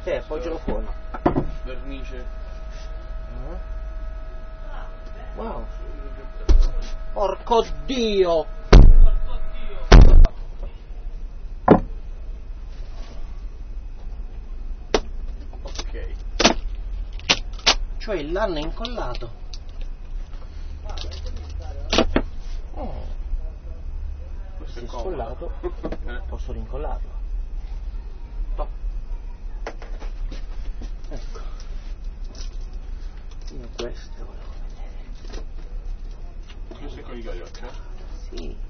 appoggialo fuori. Vernice. Wow. Porco Dio! Ok. Cioè l'hanno incollato. Questo Si è è comodo. scollato. Posso rincollarlo. No. Ecco. Io questo volevo vedere. Questo è con i gagliocchi, eh? Sì.